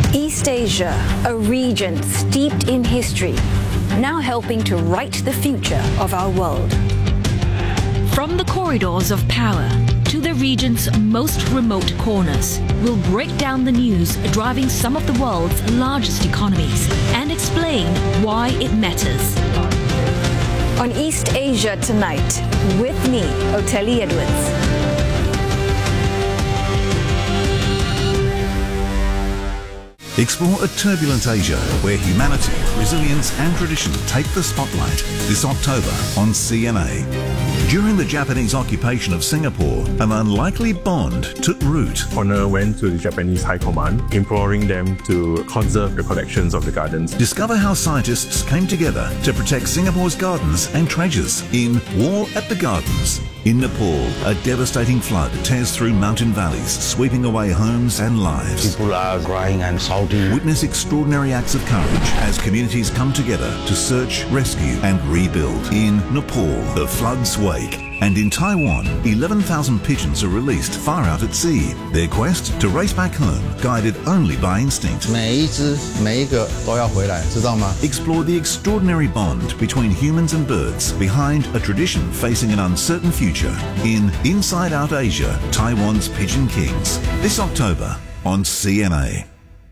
East Asia, a region steeped in history, now helping to write the future of our world. From the corridors of power to the region's most remote corners, we'll break down the news driving some of the world's largest economies and explain why it matters. On East Asia Tonight, with me, Oteli Edwards. Explore a turbulent Asia where humanity, resilience and tradition take the spotlight this October on CNA. During the Japanese occupation of Singapore, an unlikely bond took root. Honor went to the Japanese High Command, imploring them to conserve the collections of the gardens. Discover how scientists came together to protect Singapore's gardens and treasures in War at the Gardens. In Nepal, a devastating flood tears through mountain valleys, sweeping away homes and lives. People are crying and shouting. Witness extraordinary acts of courage as communities come together to search, rescue and rebuild. In Nepal, the floods wake. And in Taiwan, 11,000 pigeons are released far out at sea. Their quest to race back home, guided only by instinct. 每一只每一个都要回来，知道吗？ Explore the extraordinary bond between humans and birds behind a tradition facing an uncertain future in Inside Out Asia, Taiwan's Pigeon Kings. This October on CNA.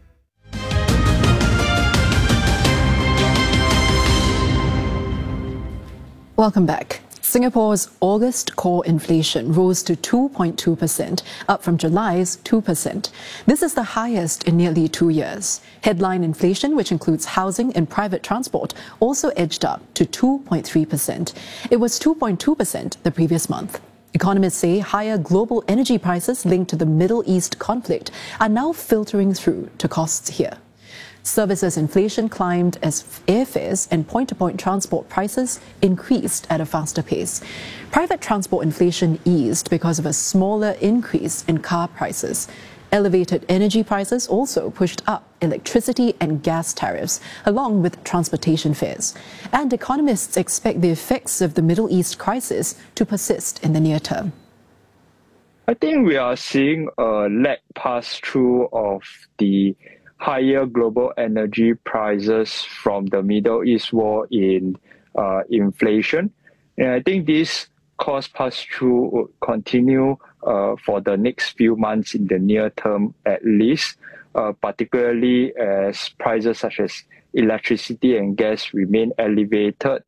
Welcome back. Singapore's August core inflation rose to 2.2%, up from July's 2%. This is the highest in nearly 2 years. Headline inflation, which includes housing and private transport, also edged up to 2.3%. It was 2.2% the previous month. Economists say higher global energy prices linked to the Middle East conflict are now filtering through to costs here. Services inflation climbed as airfares and point-to-point transport prices increased at a faster pace. Private transport inflation eased because of a smaller increase in car prices. Elevated energy prices also pushed up electricity and gas tariffs, along with transportation fares. And economists expect the effects of the Middle East crisis to persist in the near term. I think we are seeing a lag pass-through of the higher global energy prices from the Middle East war in inflation. And I think this cost pass-through will continue for the next few months in the near term at least, particularly as prices such as electricity and gas remain elevated.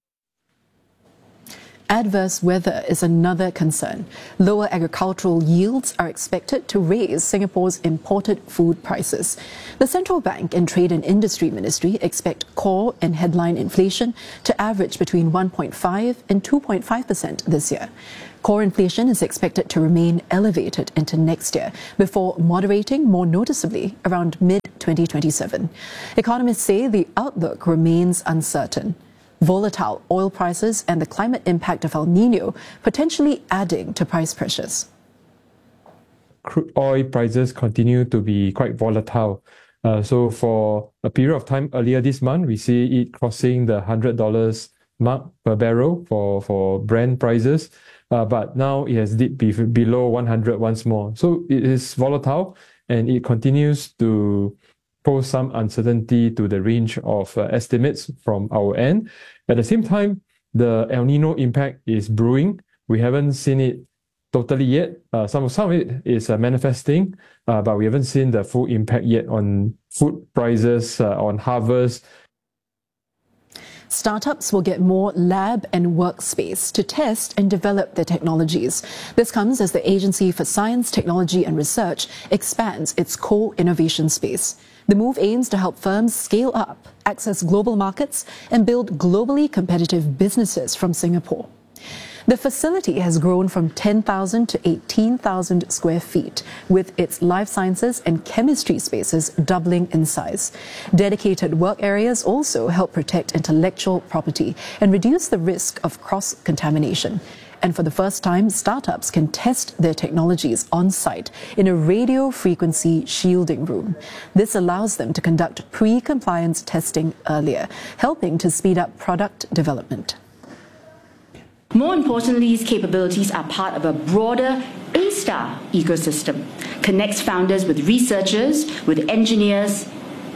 Adverse weather is another concern. Lower agricultural yields are expected to raise Singapore's imported food prices. The Central Bank and Trade and Industry Ministry expect core and headline inflation to average between 1.5 and 2.5% this year. Core inflation is expected to remain elevated into next year before moderating more noticeably around mid-2027. Economists say the outlook remains uncertain. Volatile oil prices and the climate impact of El Nino potentially adding to price pressures. Crude oil prices continue to be quite volatile. So for a period of time earlier this month, we see it crossing the $100 mark per barrel for Brent prices. But now it has dipped below 100 once more. So it is volatile and it continues to pose some uncertainty to the range of estimates from our end. At the same time, the El Nino impact is brewing. We haven't seen it totally yet. Some of it is manifesting, but we haven't seen the full impact yet on food prices, on harvest. Startups will get more lab and workspace to test and develop their technologies. This comes as the Agency for Science, Technology and Research expands its co-innovation space. The move aims to help firms scale up, access global markets, and build globally competitive businesses from Singapore. The facility has grown from 10,000 to 18,000 square feet, with its life sciences and chemistry spaces doubling in size. Dedicated work areas also help protect intellectual property and reduce the risk of cross-contamination. And for the first time, startups can test their technologies on-site in a radio frequency shielding room. This allows them to conduct pre-compliance testing earlier, helping to speed up product development. More importantly, these capabilities are part of a broader A-Star ecosystem, connects founders with researchers, with engineers,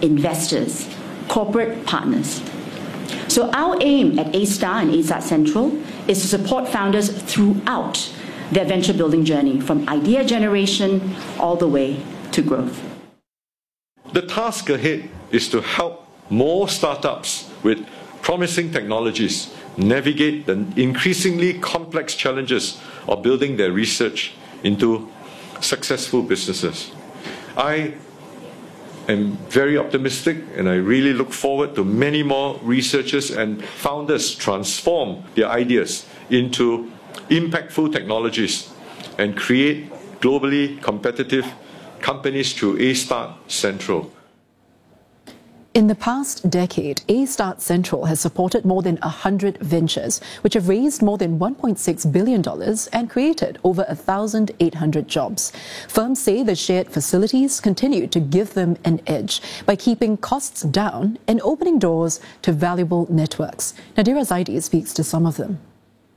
investors, corporate partners. So our aim at A-Star and A-Start Central is to support founders throughout their venture building journey, from idea generation all the way to growth. The task ahead is to help more startups with promising technologies navigate the increasingly complex challenges of building their research into successful businesses. I am very optimistic, and I really look forward to many more researchers and founders transform their ideas into impactful technologies and create globally competitive companies through A-Start Central. In the past decade, A-Start Central has supported more than 100 ventures, which have raised more than $1.6 billion and created over 1,800 jobs. Firms say the shared facilities continue to give them an edge by keeping costs down and opening doors to valuable networks. Nadira Zaidi speaks to some of them.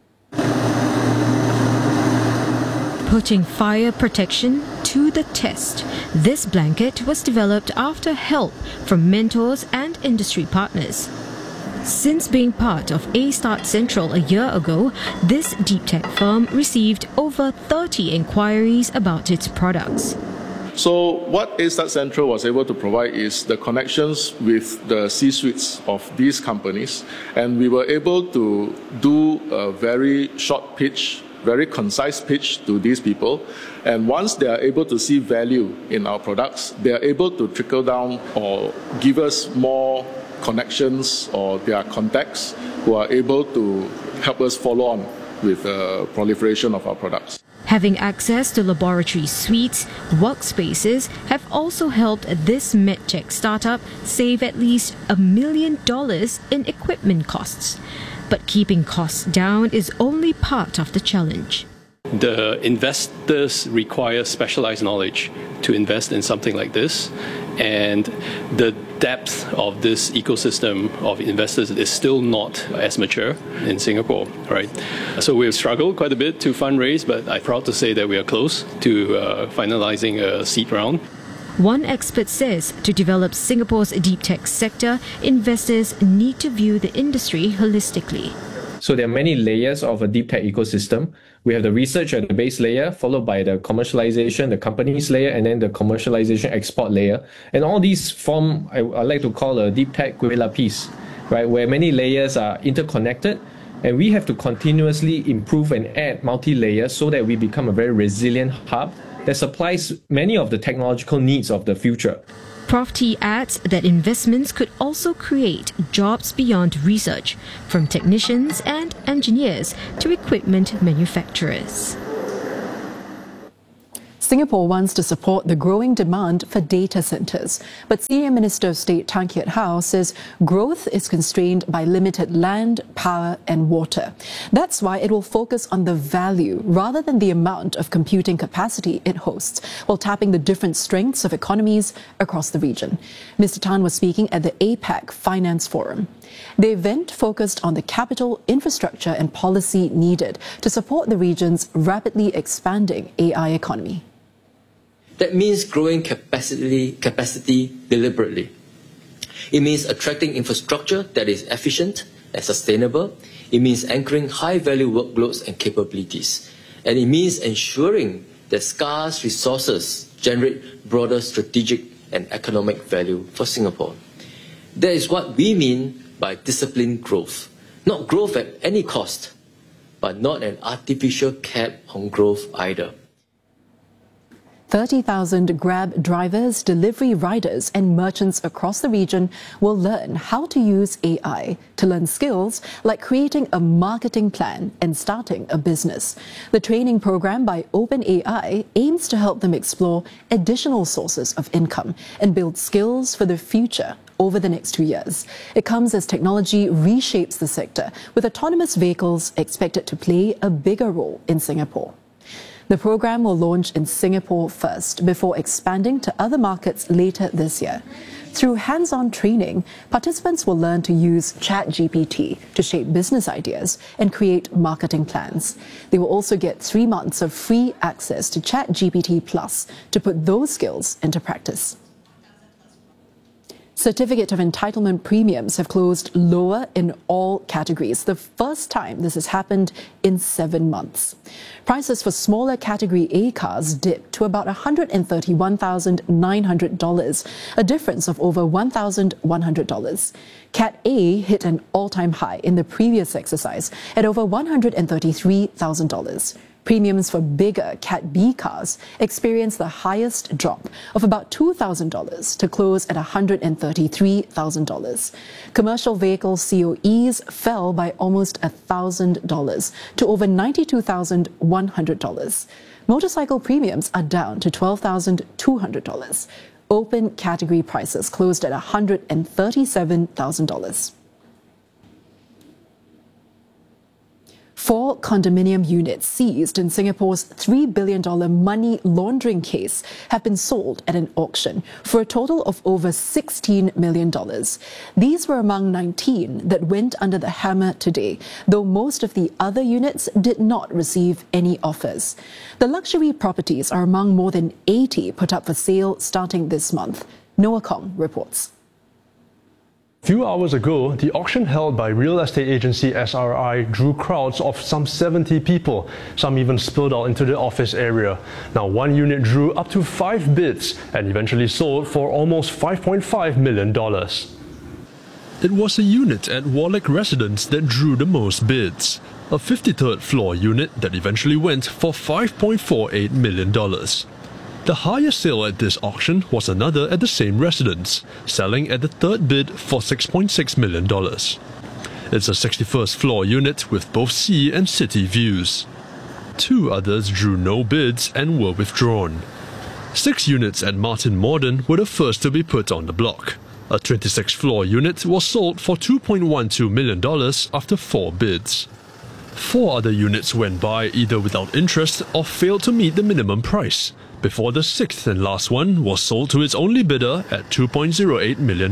Putting fire protection to the test. This blanket was developed after help from mentors and industry partners. Since being part of A-Start Central a year ago, this deep tech firm received over 30 inquiries about its products. So what A-Start Central was able to provide is the connections with the C-suites of these companies, and we were able to do a very short pitch, very concise pitch to these people, and once they are able to see value in our products, they are able to trickle down or give us more connections or their contacts who are able to help us follow on with the proliferation of our products. Having access to laboratory suites, workspaces have also helped this medtech startup save at least $1 million in equipment costs. But keeping costs down is only part of the challenge. The investors require specialized knowledge to invest in something like this, and the depth of this ecosystem of investors is still not as mature in Singapore, right? So we've struggled quite a bit to fundraise, but I'm proud to say that we are close to finalizing a seed round. One expert says to develop Singapore's deep tech sector, investors need to view the industry holistically. So there are many layers of a deep tech ecosystem. We have the research at the base layer, followed by the commercialization, the companies layer, and then the commercialization export layer. And all these form, I like to call a deep tech gorilla piece, right? Where many layers are interconnected, and we have to continuously improve and add multi-layers so that we become a very resilient hub that supplies many of the technological needs of the future. Prof T adds that investments could also create jobs beyond research, from technicians and engineers to equipment manufacturers. Singapore wants to support the growing demand for data centres, but Senior Minister of State Tan Kiat Hau says growth is constrained by limited land, power and water. That's why it will focus on the value rather than the amount of computing capacity it hosts, while tapping the different strengths of economies across the region. Mr. Tan was speaking at the APAC Finance Forum. The event focused on the capital, infrastructure and policy needed to support the region's rapidly expanding AI economy. That means growing capacity deliberately. It means attracting infrastructure that is efficient and sustainable. It means anchoring high-value workloads and capabilities. And it means ensuring that scarce resources generate broader strategic and economic value for Singapore. That is what we mean by disciplined growth. Not growth at any cost, but not an artificial cap on growth either. 30,000 Grab drivers, delivery riders and merchants across the region will learn how to use AI to learn skills like creating a marketing plan and starting a business. The training program by OpenAI aims to help them explore additional sources of income and build skills for the future over the next 2 years. It comes as technology reshapes the sector, with autonomous vehicles expected to play a bigger role in Singapore. The program will launch in Singapore first, before expanding to other markets later this year. Through hands-on training, participants will learn to use ChatGPT to shape business ideas and create marketing plans. They will also get 3 months of free access to ChatGPT Plus to put those skills into practice. Certificate of entitlement premiums have closed lower in all categories, the first time this has happened in 7 months. Prices for smaller Category A cars dipped to about $131,900, a difference of over $1,100. Cat A hit an all-time high in the previous exercise at over $133,000. Premiums for bigger Cat B cars experienced the highest drop of about $2,000 to close at $133,000. Commercial vehicle COEs fell by almost $1,000 to over $92,100. Motorcycle premiums are down to $12,200. Open category prices closed at $137,000. 4 condominium units seized in Singapore's $3 billion money laundering case have been sold at an auction for a total of over $16 million. These were among 19 that went under the hammer today, though most of the other units did not receive any offers. The luxury properties are among more than 80 put up for sale starting this month. Noah Kong reports. A few hours ago, the auction held by real estate agency SRI drew crowds of some 70 people. Some even spilled out into the office area. Now, one unit drew up to 5 bids and eventually sold for almost $5.5 million. It was a unit at Warlick Residence that drew the most bids. A 53rd floor unit that eventually went for $5.48 million. The highest sale at this auction was another at the same residence, selling at the third bid for $6.6 million. It's a 61st floor unit with both sea and city views. 2 others drew no bids and were withdrawn. 6 units at Martin Morden were the first to be put on the block. A 26th floor unit was sold for $2.12 million after 4 bids. 4 other units went by either without interest or failed to meet the minimum price, before the 6th and last one was sold to its only bidder at $2.08 million.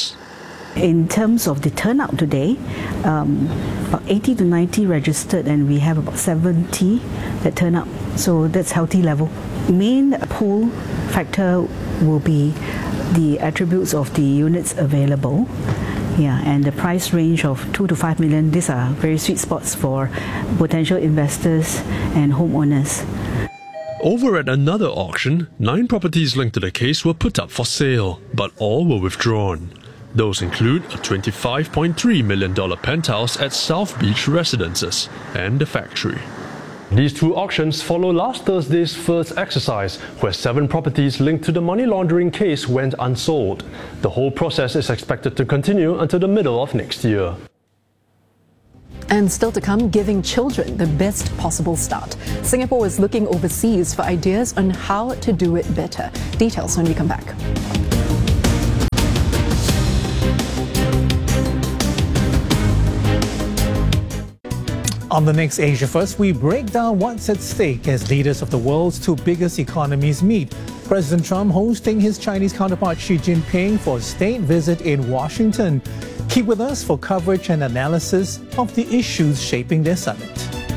In terms of the turnout today, about 80 to 90 registered and we have about 70 that turn up, so that's healthy level. Main pull factor will be the attributes of the units available. Yeah, and the price range of 2 to 5 million, these are very sweet spots for potential investors and homeowners. Over at another auction, 9 properties linked to the case were put up for sale, but all were withdrawn. Those include a $25.3 million penthouse at South Beach Residences and the factory. These 2 auctions follow last Thursday's first exercise, where 7 properties linked to the money laundering case went unsold. The whole process is expected to continue until the middle of next year. And still to come, giving children the best possible start. Singapore is looking overseas for ideas on how to do it better. Details when we come back. On the next Asia First, we break down what's at stake as leaders of the world's 2 biggest economies meet. President Trump hosting his Chinese counterpart Xi Jinping for a state visit in Washington. Keep with us for coverage and analysis of the issues shaping their summit.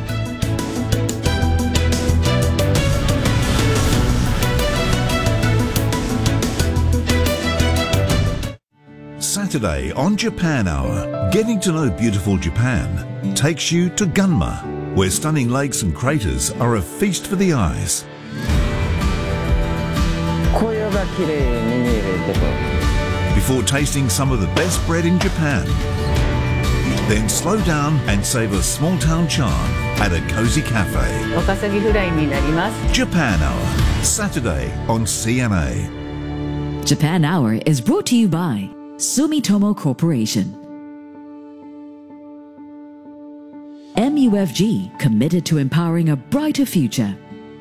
Saturday on Japan Hour, getting to know beautiful Japan takes you to Gunma, where stunning lakes and craters are a feast for the eyes. Before tasting some of the best bread in Japan, then slow down and savor small town charm at a cozy cafe. Japan Hour, Saturday on CNA. Japan Hour is brought to you by Sumitomo Corporation. MUFG, committed to empowering a brighter future.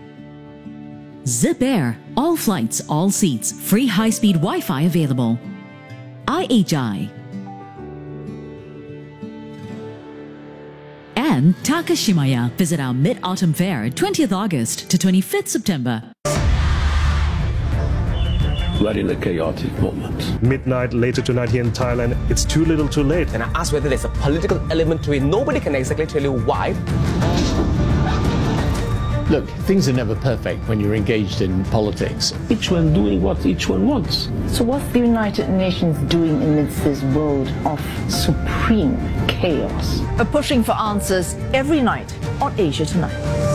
Zip Air, all flights, all seats, free high-speed Wi-Fi available. IHI. And Takashimaya. Visit our Mid-Autumn Fair, 20th August to 25th September. Right in a chaotic moment. Midnight later tonight here in Thailand, it's too little too late. And I asked whether there's a political element to it. Nobody can exactly tell you why. Look, things are never perfect when you're engaged in politics. Each one doing what each one wants. So what's the United Nations doing amidst this world of supreme chaos? We're pushing for answers every night on Asia Tonight.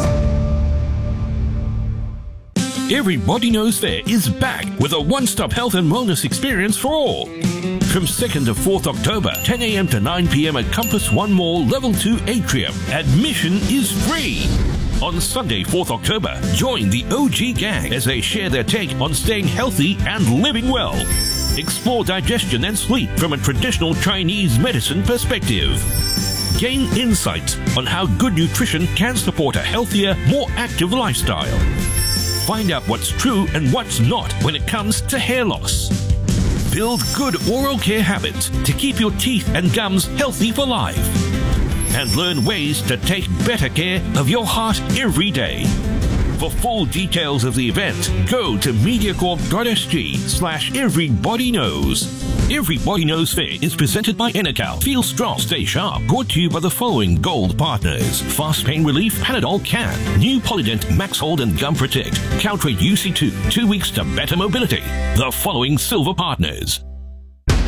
Everybody Knows Fair is back with a one-stop health and wellness experience for all. From 2nd to 4th October, 10 a.m. to 9 p.m. at Compass One Mall, Level 2 Atrium. Admission is free. On Sunday, 4th October, join the OG gang as they share their take on staying healthy and living well. Explore digestion and sleep from a traditional Chinese medicine perspective. Gain insights on how good nutrition can support a healthier, more active lifestyle. Find out what's true and what's not when it comes to hair loss. Build good oral care habits to keep your teeth and gums healthy for life. And learn ways to take better care of your heart every day. For full details of the event, go to mediacorp.sg/everybodyknows. Everybody Knows Fair is presented by Enecal. Feel strong, stay sharp. Brought to you by the following gold partners: Fast Pain Relief, Panadol Can, New Polydent, Max Hold and Gum Protect, Caltrate UC2, 2 weeks to better mobility. The following silver partners: